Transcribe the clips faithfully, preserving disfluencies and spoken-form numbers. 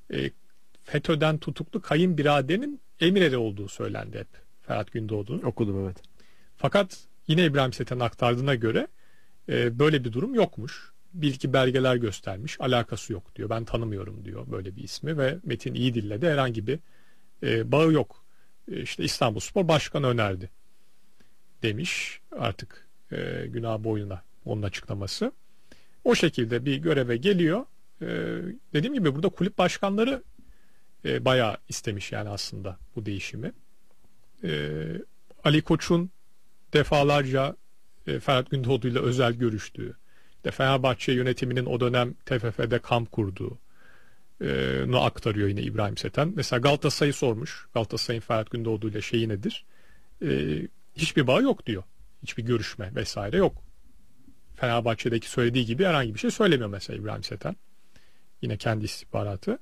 e, FETÖ'den tutuklu kayınbiraderinin emireri olduğu söylendi hep Ferhat Gündoğdu'nun. Okudum, evet. Fakat yine İbrahim Seten aktardığına göre e, böyle bir durum yokmuş. Bir iki belgeler göstermiş, alakası yok diyor. Ben tanımıyorum diyor böyle bir ismi ve Metin İyidil'le de herhangi bir e, bağı yok. E, işte İstanbulspor Başkanı önerdi demiş, artık e, günah boynuna onun açıklaması. O şekilde bir göreve geliyor. E, dediğim gibi burada kulüp başkanları e, bayağı istemiş yani aslında bu değişimi. E, Ali Koç'un defalarca e, Ferhat Gündoğdu ile özel görüştüğü, işte Fenerbahçe yönetiminin o dönem T F F'de kamp kurduğu e, nu aktarıyor yine İbrahim Seten. Mesela Galatasaray'ı sormuş. Galatasaray'ın Ferhat Gündoğdu ile şeyi nedir? E, hiçbir bağ yok diyor. Hiçbir görüşme vesaire yok. Fenerbahçe'deki söylediği gibi herhangi bir şey söylemiyor mesela İbrahim Seten. Yine kendi istihbaratı.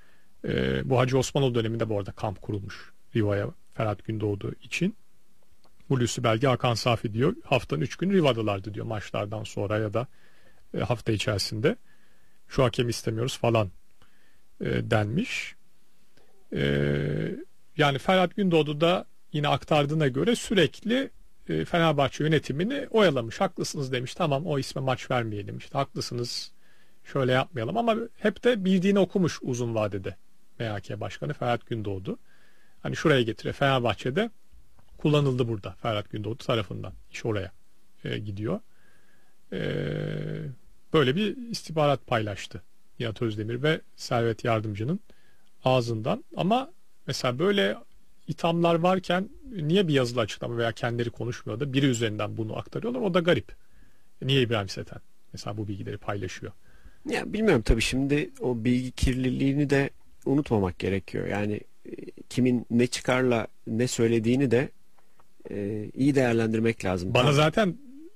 E, bu Hacı Osmanoğlu döneminde bu arada kamp kurulmuş Riva'ya Ferhat Gündoğdu için. Hulusi Belge, Hakan Safi diyor haftanın üç günü Riva'dalardı diyor maçlardan sonra ya da e, hafta içerisinde. Şu hakemi istemiyoruz falan e, denmiş. E, yani Ferhat Gündoğdu da yine aktardığına göre sürekli e, Fenerbahçe yönetimini oyalamış. Haklısınız demiş, tamam o isme maç vermeyelim, işte haklısınız şöyle yapmayalım, ama hep de bildiğini okumuş uzun vadede M H K Başkanı Ferhat Gündoğdu. Hani şuraya getire, Fenerbahçe'de kullanıldı burada Ferhat Gündoğdu tarafından. İş oraya e, gidiyor. E, böyle bir istihbarat paylaştı Nihat Özdemir ve Servet Yardımcı'nın ağzından. Ama mesela böyle ithamlar varken niye bir yazılı açıklama veya kendileri konuşmuyor da biri üzerinden bunu aktarıyorlar? O da garip. Niye İbrahim Seten mesela bu bilgileri paylaşıyor? Ya bilmiyorum, tabii şimdi o bilgi kirliliğini de unutmamak gerekiyor. Yani e, kimin ne çıkarla ne söylediğini de e, iyi değerlendirmek lazım. Bana tamam. zaten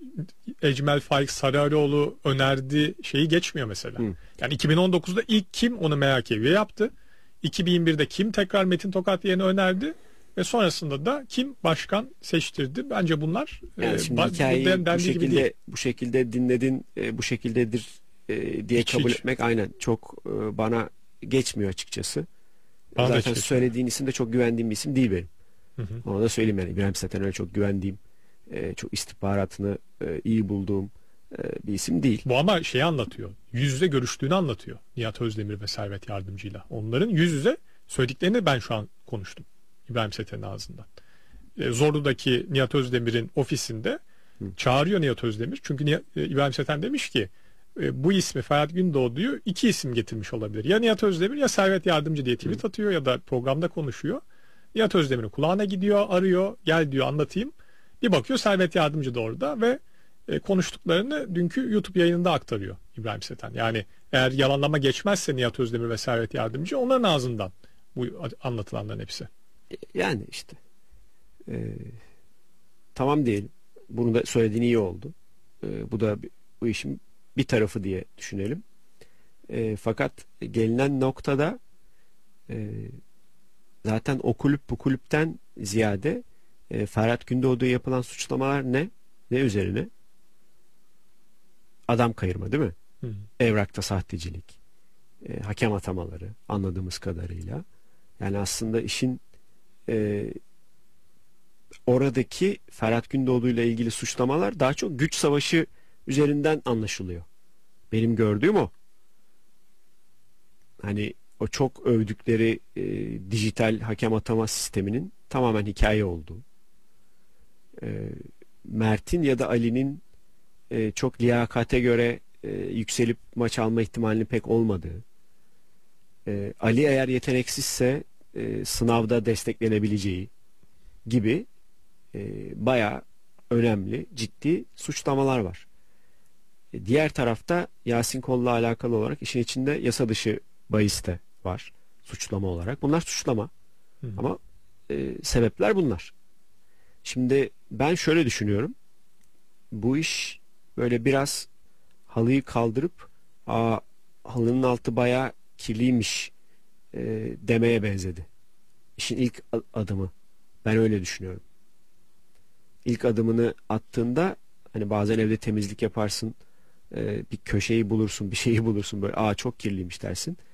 Ecmel Faik Sarıarıoğlu önerdi şeyi geçmiyor mesela. Hı. Yani iki bin on dokuzda ilk kim onu M H K üye yaptı? iki bin yirmi birde kim tekrar Metin Tokat yerine önerdi? Ve sonrasında da kim başkan seçtirdi? Bence bunlar Yani e, şimdi ba- hikayeyi den- bu dendiği gibi değil. şekilde bu şekilde dinledin, e, bu şekildedir e, diye Hiç, kabul hiç. etmek aynen çok e, bana geçmiyor açıkçası. Bana da hiç Zaten geçmiyor. söylediğin isim de çok güvendiğim bir isim değil benim. Hı hı. Onu da söyleyeyim yani. İbrahim Seten öyle çok güvendiğim, e, çok istihbaratını e, iyi bulduğum e, bir isim değil. Bu ama şeyi anlatıyor. Yüz yüze görüştüğünü anlatıyor Nihat Özdemir ve Servet Yardımcı'yla. Onların yüz yüze söylediklerini ben şu an konuştum İbrahim Seten'in ağzından. E, Zorlu'daki Nihat Özdemir'in ofisinde Hı. çağırıyor Nihat Özdemir. Çünkü Nihat, e, İbrahim Seten demiş ki e, bu ismi Ferhat Gündoğdu'yu iki isim getirmiş olabilir. Ya Nihat Özdemir ya Servet Yardımcı diye tweet Hı. atıyor ya da programda konuşuyor. Nihat Özdemir'in kulağına gidiyor, arıyor, gel diyor anlatayım. Bir bakıyor Servet Yardımcı da orada ve e, konuştuklarını dünkü YouTube yayınında aktarıyor İbrahim Seten. Yani eğer yalanlama geçmezse Nihat Özdemir ve Servet Yardımcı onların ağzından bu anlatılanların hepsi. Yani işte e, tamam diyelim. Bunu da söylediğin iyi oldu. E, bu da bu işin bir tarafı diye düşünelim. E, fakat gelinen noktada e, zaten o kulüp bu kulüpten ziyade e, Ferhat Gündoğdu'ya yapılan suçlamalar ne? Ne üzerine? Adam kayırma değil mi? Hı hı. Evrakta sahtecilik, e, hakem atamaları anladığımız kadarıyla. Yani aslında işin e, oradaki Ferhat Gündoğdu ile ilgili suçlamalar daha çok güç savaşı üzerinden anlaşılıyor. Benim gördüğüm o. Hani o çok övdükleri e, dijital hakem atama sisteminin tamamen hikaye olduğu. E, Mert'in ya da Ali'nin e, çok liyakate göre e, yükselip maç alma ihtimalinin pek olmadığı. E, Ali eğer yeteneksizse e, sınavda desteklenebileceği gibi e, bayağı önemli, ciddi suçlamalar var. E, diğer tarafta Yasin Kol'la alakalı olarak işin içinde yasa dışı bahis de var suçlama olarak. Bunlar suçlama. Hı hı. Ama e, sebepler bunlar. Şimdi ben şöyle düşünüyorum. Bu iş böyle biraz halıyı kaldırıp aa, halının altı bayağı kirliymiş e, demeye benzedi. İşin ilk adımı. Ben öyle düşünüyorum. İlk adımını attığında hani bazen evde temizlik yaparsın, e, bir köşeyi bulursun, bir şeyi bulursun böyle aa çok kirliymiş dersin.